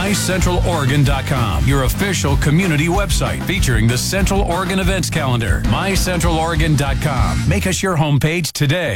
MyCentralOregon.com, your official community website featuring the Central Oregon events calendar. MyCentralOregon.com. Make us your homepage today.